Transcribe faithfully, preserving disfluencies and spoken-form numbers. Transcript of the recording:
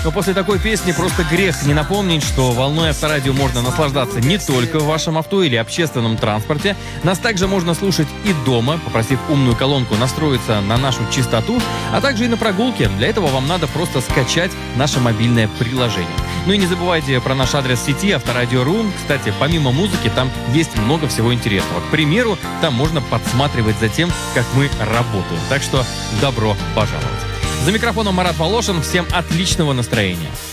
Но после такой песни просто грех не напомнить, что волной Авторадио можно наслаждаться не только в вашем авто или общественном транспорте. Нас также можно слушать и дома, попросив умную колонку настроиться на нашу частоту, а также и на прогулке. Для этого вам надо просто скачать наше мобильное приложение. Ну и не забывайте про наш адрес сети авторадио точка ру. Кстати, помимо музыки, там есть много всего интересного. К примеру, там можно подсматривать за тем, как мы работаем. Так что добро пожаловать. За микрофоном Марат Волошин. Всем отличного настроения.